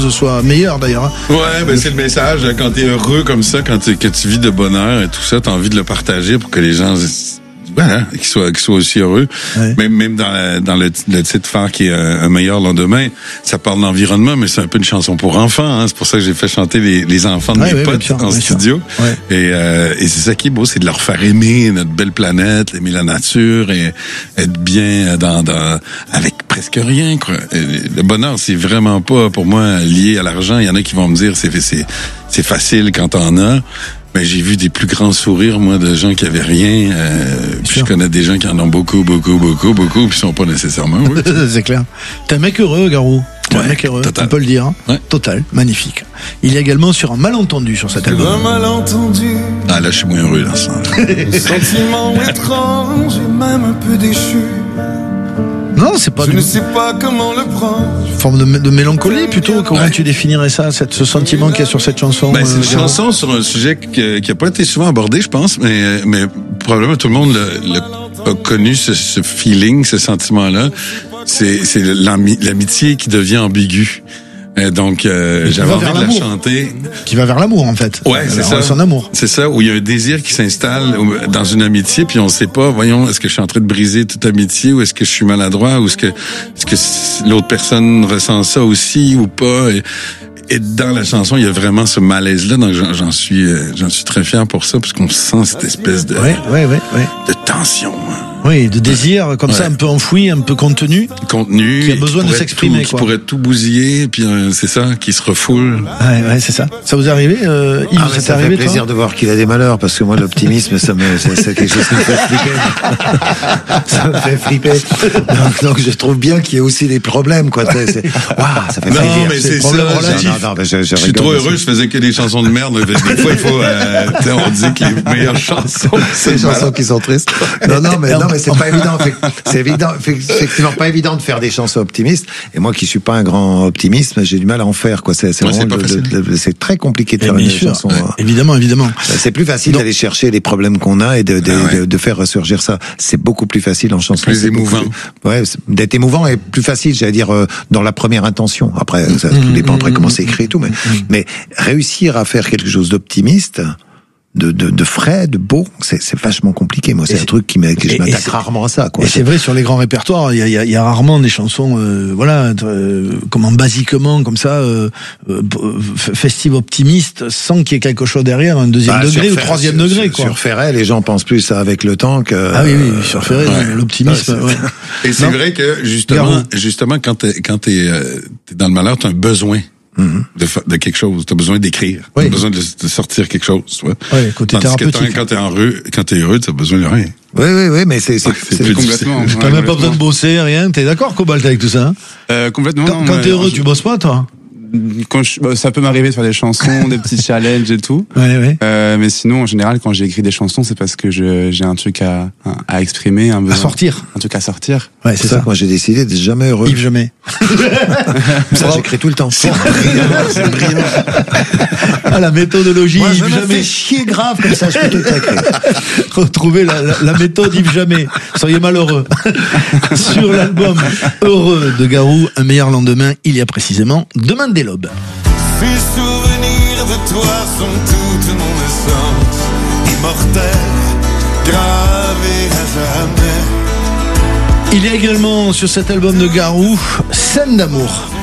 choses soient meilleures d'ailleurs. Ouais, ben c'est le message. Quand t'es heureux comme ça, que tu vis de bonheur et tout ça, t'as envie de le partager pour que les gens... Voilà, qu'ils soient aussi heureux. Ouais. Même dans le titre phare qui est un meilleur lendemain, ça parle d'environnement, mais c'est un peu une chanson pour enfants. Hein. C'est pour ça que j'ai fait chanter les enfants de mes potes en studio. Ouais. Et c'est ça qui est beau, c'est de leur faire aimer notre belle planète, aimer la nature et être bien avec presque rien, quoi. Le bonheur, c'est vraiment pas pour moi lié à l'argent. Il y en a qui vont me dire c'est facile quand t'en as. Ben, j'ai vu des plus grands sourires, moi, de gens qui avaient rien. Puis je connais des gens qui en ont beaucoup, puis qui sont pas nécessairement heureux. C'est clair. T'es un mec heureux, Garou. T'es un mec heureux, on peut le dire. Ouais. Total, magnifique. Il y a également sur un malentendu sur cet album. Un malentendu. Ah, là, je suis moins heureux, là, ça. Sentiment étrange et même un peu déchu. Non, c'est pas. Je ne sais pas comment le prendre. Forme de mélancolie plutôt. Comment tu définirais ça, ce sentiment qu'il y a sur cette chanson? Ben, c'est une chanson sur un sujet qui a pas été souvent abordé, je pense, mais probablement tout le monde a connu ce feeling, ce sentiment-là. C'est l'amitié qui devient ambiguë. Donc, j'avais envie de la chanter. Qui va vers l'amour, en fait. Ouais, c'est ça. Son amour. C'est ça, où il y a un désir qui s'installe dans une amitié, puis on sait pas, voyons, est-ce que je suis en train de briser toute amitié, ou est-ce que je suis maladroit, ou est-ce que l'autre personne ressent ça aussi, ou pas. Et dans la chanson, il y a vraiment ce malaise-là, donc j'en suis très fier pour ça, parce qu'on sent cette espèce de tension. Oui, de désir, comme ça, un peu enfoui, un peu contenu. Qui a besoin de s'exprimer, qui pourrait tout bousiller, puis c'est ça, qui se refoule. Ouais, c'est ça. Ça vous est arrivé, Yves? Ça fait plaisir de voir qu'il a des malheurs, parce que moi, l'optimisme, c'est quelque chose qui me fait flipper. Ça me fait flipper. Donc, je trouve bien qu'il y ait aussi des problèmes, quoi. Ça fait plaisir. Non, mais c'est ça. Je suis trop heureux, je faisais que des chansons de merde. Des fois, il faut, on dit que les meilleures chansons, c'est les chansons qui sont tristes. Non, mais c'est pas évident. C'est effectivement pas évident de faire des chansons optimistes. Et moi, qui suis pas un grand optimiste, j'ai du mal à en faire, quoi. C'est c'est très compliqué de faire une chanson. Évidemment. C'est plus facile d'aller chercher les problèmes qu'on a et de faire ressurgir ça. C'est beaucoup plus facile en chanson. Plus émouvant. D'être émouvant est plus facile, j'allais dire, dans la première intention. Après, ça tout dépend après comment c'est écrit et tout, mais réussir à faire quelque chose d'optimiste, de frais, de beau, c'est vachement compliqué. Moi, c'est un truc que je m'attaque rarement à ça, quoi. Et c'est vrai, sur les grands répertoires, il y a rarement des chansons, comment basiquement, comme ça, festive optimiste, sans qu'il y ait quelque chose derrière, un deuxième degré ou troisième degré, quoi. Sur Ferret, les gens pensent plus avec le temps que... Ah oui, sur Ferret, l'optimisme, Et c'est vrai que, justement, quand t'es dans le malheur, t'as un besoin. De quelque chose, t'as besoin d'écrire, t'as besoin de sortir quelque chose, tu vois. Oui, côté thérapeutique. Quand t'es heureux, t'as besoin de rien. Oui, mais c'est complètement. T'as même pas besoin de bosser, rien. T'es d'accord, Cobalt, avec tout ça? Complètement. Quand t'es heureux, tu bosses pas, toi? Ça peut m'arriver de faire des chansons, des petits challenges et tout. Mais sinon, en général, quand j'ai écrit des chansons, c'est parce que j'ai un truc à exprimer, un besoin, à sortir. Un truc à sortir. Ouais, c'est ça. Moi, j'ai décidé d'être jamais heureux. Yves, jamais. Ça, j'écris tout le temps. C'est brillant. Ah, la méthodologie. Moi, je me fais chier grave comme ça, je peux tout écrire. Retrouvez la méthode Yves Jamais. Soyez malheureux. Sur l'album Heureux de Garou, un meilleur lendemain, il y a précisément Demain des Lobes. Ces souvenirs de toi sont toute mon essence, immortelle, gravée à jamais. Il y a également sur cet album de Garou, Scène d'amour.